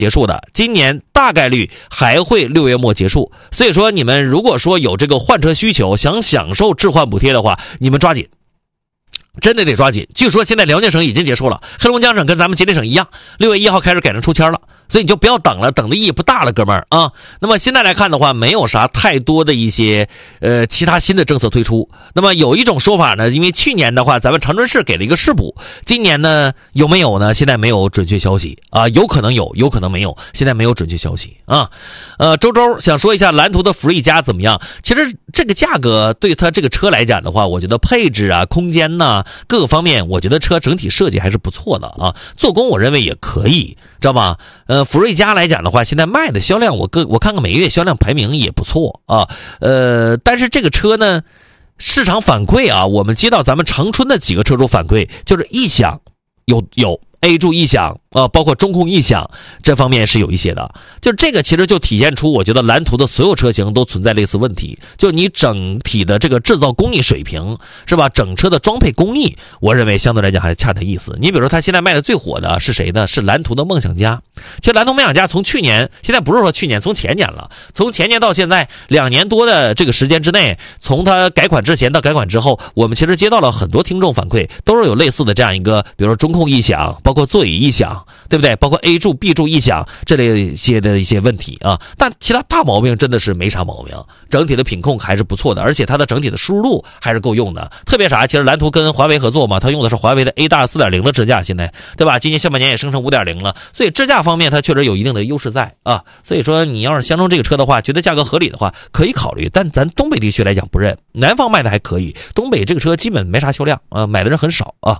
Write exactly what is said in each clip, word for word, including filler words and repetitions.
结束的，今年大概率还会六月末结束。所以说你们如果说有这个换车需求，想享受置换补贴的话，你们抓紧，真的得抓紧。据说现在辽宁省已经结束了，黑龙江省跟咱们吉林省一样，六月一号开始改成抽签了，所以你就不要等了，等的意义不大了，哥们儿啊。那么现在来看的话，没有啥太多的一些呃其他新的政策推出。那么有一种说法呢，因为去年的话咱们长春市给了一个市补，今年呢有没有呢？现在没有准确消息啊，有可能有，有可能没有，现在没有准确消息啊。呃，周周想说一下蓝图的福瑞加怎么样？其实这个价格对它这个车来讲的话，我觉得配置啊、空间呐、各个方面，我觉得车整体设计还是不错的啊，做工我认为也可以，知道吧？呃，福瑞加来讲的话，现在卖的销量，我个我看看每月销量排名也不错啊。呃，但是这个车呢，市场反馈啊，我们接到咱们长春的几个车主反馈，就是异响有有 A 柱异响啊、呃，包括中控异响这方面是有一些的。就这个其实就体现出，我觉得蓝图的所有车型都存在类似问题，就你整体的这个制造工艺水平是吧？整车的装配工艺，我认为相对来讲还是差点意思。你比如说，它现在卖的最火的是谁呢？是蓝图的梦想家。其实蓝图梦想家从去年，现在不是说去年，从前年了，从前年到现在两年多的这个时间之内，从它改款之前到改款之后，我们其实接到了很多听众反馈，都是有类似的这样一个，比如说中控异响，包括座椅异响，对不对？包括 A 柱、B 柱异响这类些的一些问题啊，但其他大毛病真的是没啥毛病，整体的品控还是不错的，而且它的整体的输入度还是够用的。特别啥？其实蓝图跟华为合作嘛，它用的是华为的 A 大 四点零 的支架，现在对吧？今年下半年也升成 五点零 了，所以支架方面它确实有一定的优势在啊。所以说你要是相中这个车的话，觉得价格合理的话，可以考虑。但咱东北地区来讲不认，南方卖的还可以，东北这个车基本没啥销量啊，买的人很少啊。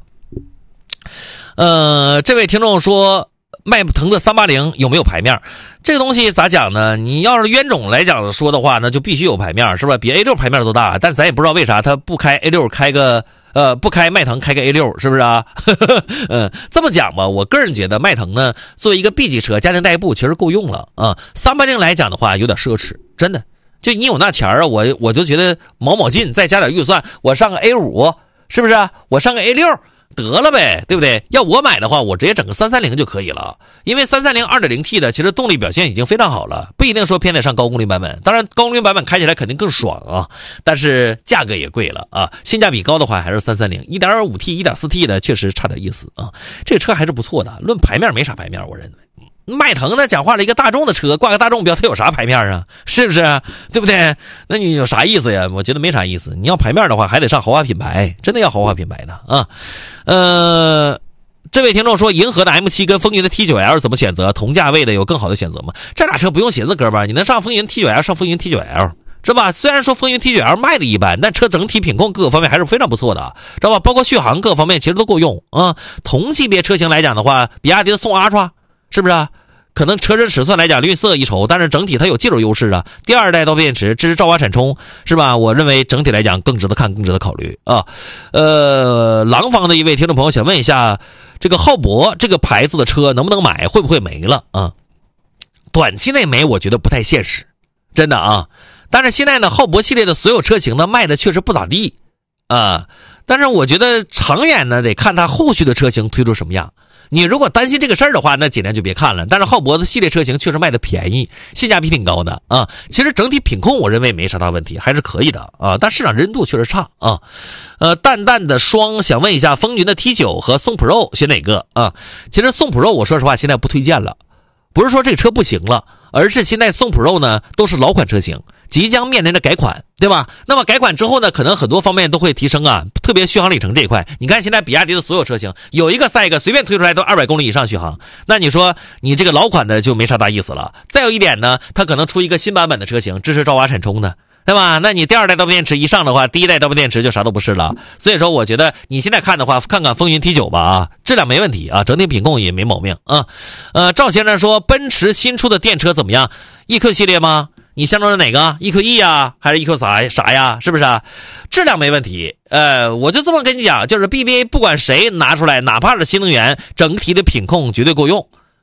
呃，这位听众说，迈腾的三八零有没有牌面？这个东西咋讲呢？你要是冤种来讲说的话，那就必须有牌面，是吧？比 A 六 牌面都大，但是咱也不知道为啥他不开 A 六，开个呃不开迈腾，开个 A 六，是不是啊？嗯，这么讲吧，我个人觉得迈腾呢，作为一个 B 级车，家庭代步其实够用了啊。三八零来讲的话，有点奢侈，真的。就你有那钱啊，我我就觉得毛毛劲，再加点预算，我上个 A 五，是不是？我上个 A 六。得了呗，对不对？要我买的话，我直接整个三三零就可以了，因为三三零 二点零 T 的其实动力表现已经非常好了，不一定说偏得上高功率版本。当然高功率版本开起来肯定更爽啊，但是价格也贵了啊，性价比高的话还是三三零 一点五 T 一点四 T 的确实差点意思啊。这个车还是不错的，论牌面没啥牌面，我认为。迈腾呢，讲话了一个大众的车，挂个大众标，它有啥牌面啊？是不是？对不对？那你有啥意思呀？我觉得没啥意思。你要牌面的话，还得上豪华品牌，真的要豪华品牌的啊。呃，这位听众说，银河的 M 七 跟风云的 T 九 L 怎么选择？同价位的有更好的选择吗？这俩车不用寻思，哥们儿，你能上风云 T 九 L 上风云 T 九 L。是吧？虽然说风云 T 九 L 卖的一般，但车整体品控各个方面还是非常不错的，知道吧？包括续航各方面其实都够用啊。同级别车型来讲的话，比亚迪的宋 Ultra 是不是啊？可能车身尺寸来讲略色一筹，但是整体它有技术优势啊。第二代刀片电池支持兆瓦闪充，是吧？我认为整体来讲更值得看，更值得考虑啊。呃，廊坊的一位听众朋友想问一下，这个浩博这个牌子的车能不能买？会不会没了啊？短期内没，我觉得不太现实，真的啊。但是现在呢，浩博系列的所有车型呢卖的确实不咋地啊。但是我觉得长远呢得看它后续的车型推出什么样。你如果担心这个事儿的话，那尽量就别看了。但是浩博的系列车型确实卖的便宜，性价比挺高的啊。其实整体品控我认为没啥大问题，还是可以的啊。但市场认度确实差啊。呃，淡淡的霜想问一下，风云的 T 九 和宋 Pro 选哪个啊？其实宋 Pro 我说实话现在不推荐了，不是说这个车不行了，而是现在宋 Pro 呢都是老款车型，即将面临着改款，对吧？那么改款之后呢，可能很多方面都会提升啊，特别续航里程这一块。你看现在比亚迪的所有车型，有一个赛一个，随便推出来都二百公里以上续航。那你说你这个老款的就没啥大意思了。再有一点呢，它可能出一个新版本的车型，支持兆瓦闪充的，对吧？那你第二代刀片电池一上的话，第一代刀片电池就啥都不是了。所以说我觉得你现在看的话，看看风云 T 九 吧啊，质量没问题啊，整体品控也没毛病啊。呃，赵先生说奔驰新出的电车怎么样？ E Q 系列吗？你相中的哪个 ？E Q E 啊，还是 E Q 啥啥呀？是不是啊？质量没问题。呃，我就这么跟你讲，就是 B B A 不管谁拿出来，哪怕是新能源，整体的品控绝对够用。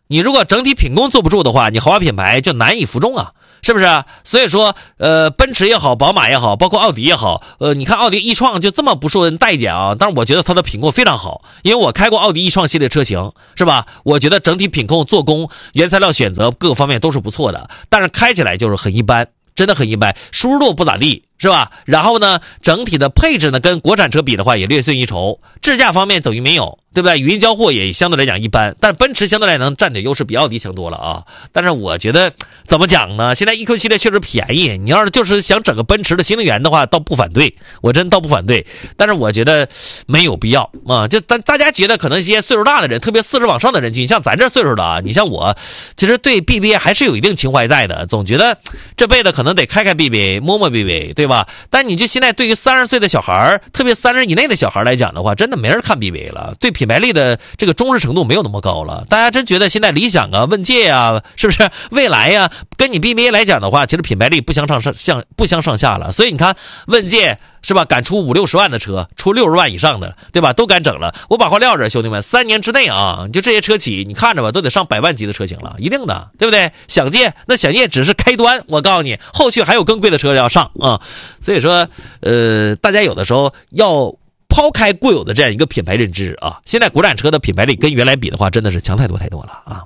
你如果整体品控坐不住的话，你豪华品牌就难以服众啊，是不是？所以说，呃，奔驰也好，宝马也好，包括奥迪也好，呃，你看奥迪 e 创就这么不受人待见啊，但是我觉得它的品控非常好，因为我开过奥迪 e 创系列车型，是吧？我觉得整体品控、做工、原材料选择各个方面都是不错的，但是开起来就是很一般，真的很一般，舒适度不咋地，是吧？然后呢，整体的配置呢，跟国产车比的话也略逊一筹，智驾方面等于没有，对不对？语音交互也相对来讲一般，但是奔驰相对来讲占点优势比奥迪强多了啊。但是我觉得怎么讲呢？现在 E Q 系列确实便宜，你要是就是想整个奔驰的新能源的话，倒不反对，我真倒不反对。但是我觉得没有必要啊。就大大家觉得可能一些岁数大的人，特别四十往上的人群，像咱这岁数的啊，你像我，其实对 B B A 还是有一定情怀在的，总觉得这辈子可能得开开 B B A， 摸摸 B B A， 对吧？但你就现在对于三十岁的小孩，特别三十以内的小孩来讲的话，真的没人看 B B A 了，对品牌力的这个忠实程度没有那么高了。大家真觉得现在理想啊、问界啊，是不是未来呀、啊，跟你 B B A 来讲的话，其实品牌力不相上上不相上下了。所以你看问界是吧，敢出五六十万的车，出六十万以上的，对吧？都敢整了。我把话撂着，兄弟们，三年之内啊，就这些车企，你看着吧，都得上百万级的车型了，一定的，对不对？想界那想界只是开端，我告诉你，后续还有更贵的车要上啊。所以说，呃，大家有的时候要抛开固有的这样一个品牌认知啊，现在国产车的品牌力跟原来比的话，真的是强太多太多了啊。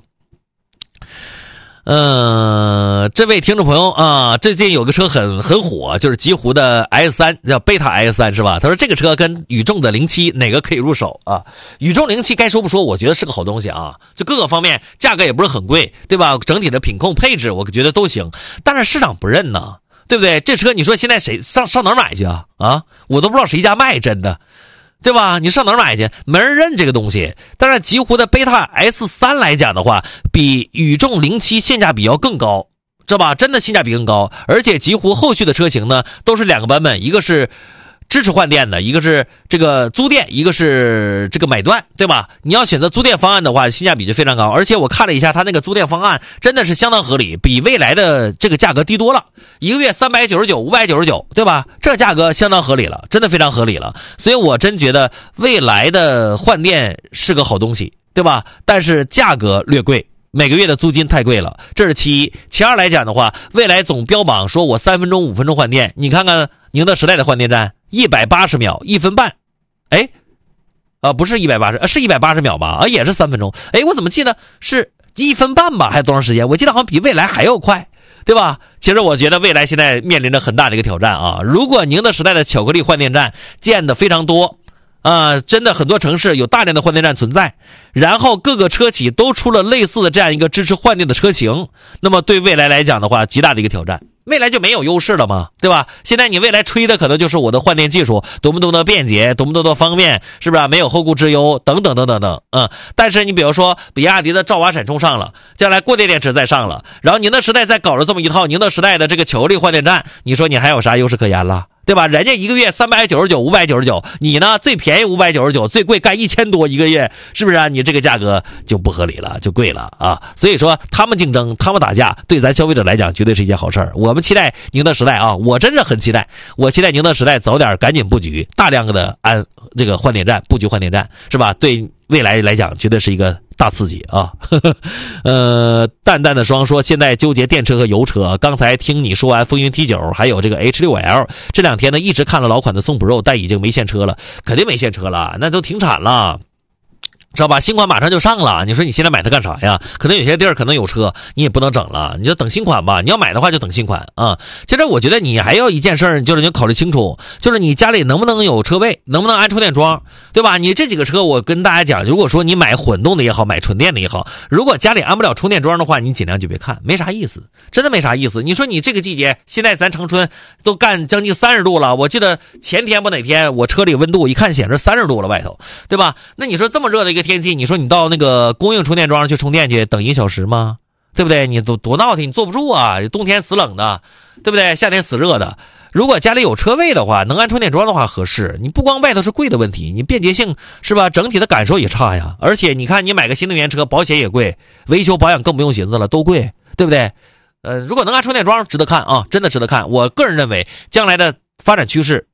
呃，这位听众朋友啊，最近有个车很很火，就是极狐的 S 三，叫贝塔 S 三 是吧？他说这个车跟宇众的零七哪个可以入手啊？宇众零七该说不说，我觉得是个好东西啊，就各个方面价格也不是很贵，对吧？整体的品控配置我觉得都行，但是市场不认呢，对不对？这车你说现在谁上上哪儿买去啊？啊，我都不知道谁家卖，真的。对吧？你上哪儿买去？没人认这个东西。但是极狐的贝塔 S 三 来讲的话，比宇众零七性价比要更高，知道吧？真的性价比更高。而且极狐后续的车型呢，都是两个版本，一个是支持换电的，一个是这个租电，一个是这个买断，对吧？你要选择租电方案的话，性价比就非常高。而且我看了一下它那个租电方案，真的是相当合理，比蔚来的这个价格低多了，一个月三百九十九、五百九十九，对吧？这价格相当合理了，真的非常合理了。所以我真觉得蔚来的换电是个好东西，对吧？但是价格略贵，每个月的租金太贵了，这是其一。其二来讲的话，蔚来总标榜说我三分钟、五分钟换电，你看看宁德时代的换电站，一百八十秒，一分半，哎，啊，不是一百八十，啊，是一百八十秒吧？啊，也是三分钟。哎，我怎么记得是一分半吧？还是多长时间？我记得好像比蔚来还要快，对吧？其实我觉得蔚来现在面临着很大的一个挑战啊！如果宁德时代的巧克力换电站建的非常多，啊，真的很多城市有大量的换电站存在，然后各个车企都出了类似的这样一个支持换电的车型，那么对蔚来来讲的话，极大的一个挑战。未来就没有优势了嘛，对吧？现在你未来吹的可能就是我的换电技术多么多么便捷，多么多么方便，是不是？没有后顾之忧，等等等等等，嗯。但是你比如说，比亚迪的兆瓦闪充上了，将来过电电池再上了，然后宁德时代再搞了这么一套宁德时代的这个巧克力换电站，你说你还有啥优势可言了？对吧？人家一个月三百九十九、五百九十九，你呢最便宜五百九十九，最贵干一千多一个月，是不是啊？你这个价格就不合理了，就贵了啊！所以说他们竞争，他们打架，对咱消费者来讲绝对是一件好事儿。我们期待宁德时代啊，我真是很期待，我期待宁德时代早点赶紧布局，大量的安这个换电站，布局换电站，是吧？对未来来讲绝对是一个大刺激啊！呵呵呃，淡淡的霜说现在纠结电车和油车，刚才听你说完风云 T 九 还有这个 H 六 L， 这两天呢一直看了老款的宋 Pro， 但已经没现车了，肯定没现车了，那都停产了。知道吧？新款马上就上了，你说你现在买它干啥呀？可能有些地儿可能有车，你也不能整了，你就等新款吧。你要买的话就等新款啊。其实我觉得你还有一件事儿，就是你考虑清楚，就是你家里能不能有车位，能不能安充电桩，对吧？你这几个车，我跟大家讲，如果说你买混动的也好，买纯电的也好，如果家里安不了充电桩的话，你尽量就别看，没啥意思，真的没啥意思。你说你这个季节，现在咱长春都干将近三十度了，我记得前天不哪天我车里温度一看显示三十度了外头，对吧？那你说这么热的一个天气，你说你到那个供应充电桩去充电去，等一小时吗？对不对？你多多闹腾，你坐不住啊！冬天死冷的，对不对？夏天死热的。如果家里有车位的话，能安充电桩的话合适。你不光外头是贵的问题，你便捷性是吧？整体的感受也差呀。而且你看，你买个新能源车，保险也贵，维修保养更不用寻思了，都贵，对不对？呃，如果能安充电桩，值得看啊，真的值得看。我个人认为，将来的发展趋势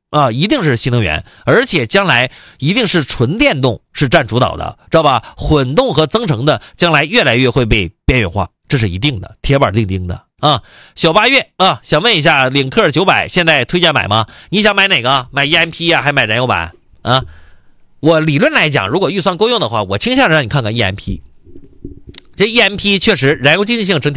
啊，一定是新能源，而且将来一定是纯电动是占主导的，知道吧？混动和增程的将来越来越会被边缘化，这是一定的，铁板钉钉的啊。小八月啊，想问一下，领克九百现在推荐买吗？你想买哪个？买 E M P 啊，还买燃油版啊？我理论来讲，如果预算够用的话，我倾向让你看看 E M P。这 E M P 确实燃油经济性整体